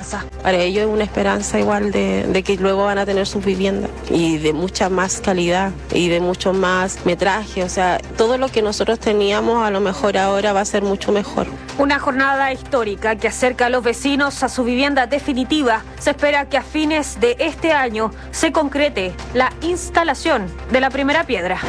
casa. Para ellos es una esperanza igual de que luego van a tener sus viviendas y de mucha más calidad y de mucho más metraje. O sea, todo lo que nosotros teníamos a lo mejor ahora va a ser mucho mejor. Una jornada histórica que acerca a los vecinos a su vivienda definitiva. Se espera que a fines de este año se concrete la instalación de la primera piedra.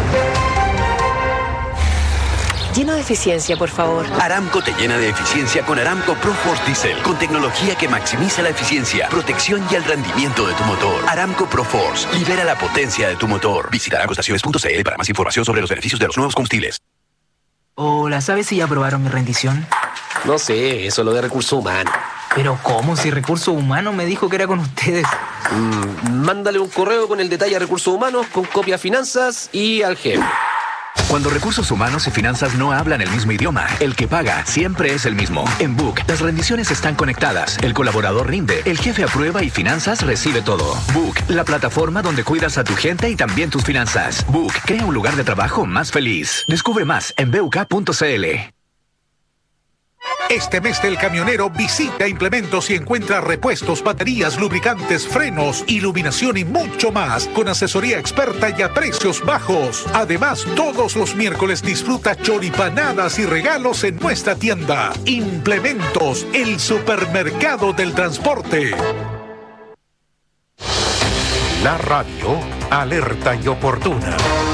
Lleno de eficiencia, por favor. Aramco te llena de eficiencia con Aramco ProForce Diesel, con tecnología que maximiza la eficiencia, protección y el rendimiento de tu motor. Aramco ProForce, libera la potencia de tu motor. Visita aramcoestaciones.cl para más información sobre los beneficios de los nuevos combustibles. Hola, ¿sabes si ya aprobaron mi rendición? No sé, eso lo de recursos humanos. ¿Pero cómo? Si Recursos Humanos me dijo que era con ustedes. Mándale un correo con el detalle a Recursos Humanos, con copia a Finanzas y al jefe. Cuando recursos humanos y finanzas no hablan el mismo idioma, el que paga siempre es el mismo. En Book, las rendiciones están conectadas, el colaborador rinde, el jefe aprueba y finanzas recibe todo. Book, la plataforma donde cuidas a tu gente y también tus finanzas. Book, crea un lugar de trabajo más feliz. Descubre más en buk.cl. Este mes del camionero visita Implementos y encuentra repuestos, baterías, lubricantes, frenos, iluminación y mucho más con asesoría experta y a precios bajos. Además, todos los miércoles disfruta choripanadas y regalos en nuestra tienda. Implementos, el supermercado del transporte. La radio, alerta y oportuna.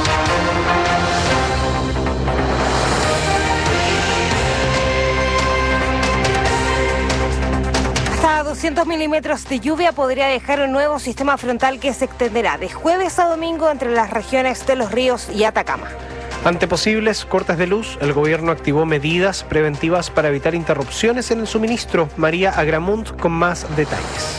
Hasta 200 milímetros de lluvia podría dejar un nuevo sistema frontal que se extenderá de jueves a domingo entre las regiones de Los Ríos y Atacama. Ante posibles cortes de luz, el gobierno activó medidas preventivas para evitar interrupciones en el suministro. María Agramunt con más detalles.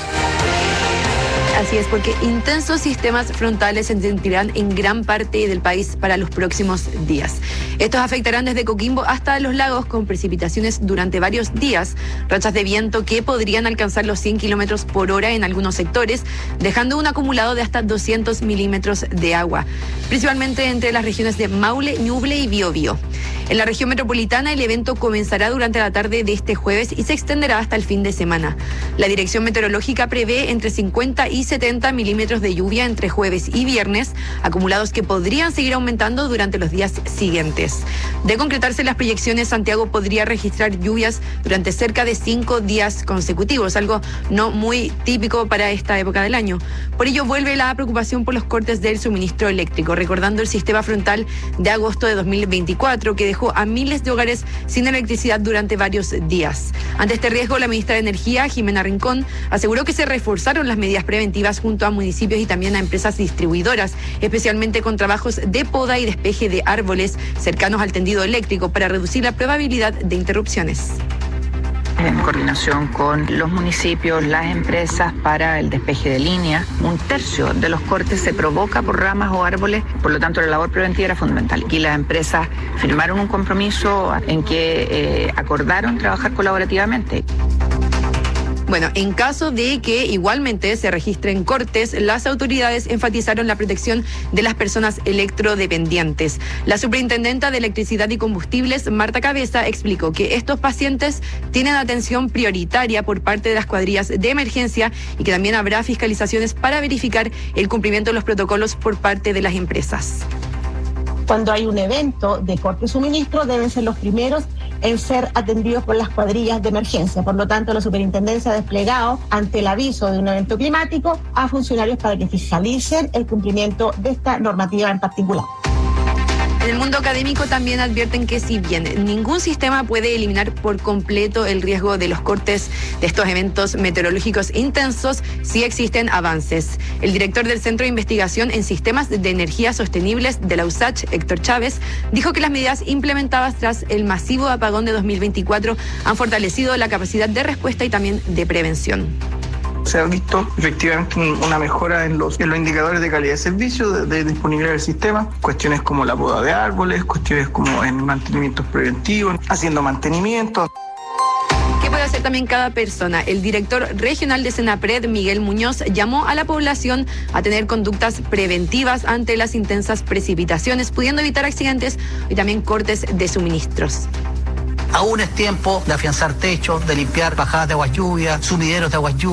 Así es, porque intensos sistemas frontales se sentirán en gran parte del país para los próximos días. Estos afectarán desde Coquimbo hasta Los Lagos con precipitaciones durante varios días, rachas de viento que podrían alcanzar los 100 kilómetros por hora en algunos sectores, dejando un acumulado de hasta 200 milímetros de agua, principalmente entre las regiones de Maule, Ñuble y Biobío. En la región metropolitana el evento comenzará durante la tarde de este jueves y se extenderá hasta el fin de semana. La Dirección Meteorológica prevé entre 50 y 70 milímetros de lluvia entre jueves y viernes, acumulados que podrían seguir aumentando durante los días siguientes. De concretarse las proyecciones, Santiago podría registrar lluvias durante cerca de 5 días consecutivos, algo no muy típico para esta época del año. Por ello vuelve la preocupación por los cortes del suministro eléctrico, recordando el sistema frontal de agosto de 2024 que dejó a miles de hogares sin electricidad durante varios días. Ante este riesgo, la ministra de Energía, Jimena Rincón, aseguró que se reforzaron las medidas preventivas junto a municipios y también a empresas distribuidoras, especialmente con trabajos de poda y despeje de árboles cercanos al tendido eléctrico para reducir la probabilidad de interrupciones. En coordinación con los municipios, las empresas para el despeje de línea. 1/3 de los cortes se provoca por ramas o árboles, por lo tanto la labor preventiva era fundamental. Aquí las empresas firmaron un compromiso en que acordaron trabajar colaborativamente. Bueno, en caso de que igualmente se registren cortes, las autoridades enfatizaron la protección de las personas electrodependientes. La superintendenta de Electricidad y Combustibles, Marta Cabeza, explicó que estos pacientes tienen atención prioritaria por parte de las cuadrillas de emergencia y que también habrá fiscalizaciones para verificar el cumplimiento de los protocolos por parte de las empresas. Cuando hay un evento de corte de suministro, deben ser los primeros en ser atendidos por las cuadrillas de emergencia. Por lo tanto, la superintendencia ha desplegado, ante el aviso de un evento climático, a funcionarios para que fiscalicen el cumplimiento de esta normativa en particular. En el mundo académico también advierten que si bien ningún sistema puede eliminar por completo el riesgo de los cortes de estos eventos meteorológicos intensos, sí existen avances. El director del Centro de Investigación en Sistemas de Energía Sostenibles de la USACH, Héctor Chávez, dijo que las medidas implementadas tras el masivo apagón de 2024 han fortalecido la capacidad de respuesta y también de prevención. Se ha visto efectivamente una mejora en los indicadores de calidad de servicio, de disponibilidad del sistema, cuestiones como la poda de árboles, cuestiones como en mantenimientos preventivos, haciendo mantenimiento. ¿Qué puede hacer también cada persona? El director regional de Senapred, Miguel Muñoz, llamó a la población a tener conductas preventivas ante las intensas precipitaciones, pudiendo evitar accidentes y también cortes de suministros. Aún es tiempo de afianzar techos, de limpiar bajadas de aguas lluvias, sumideros de aguas lluvias.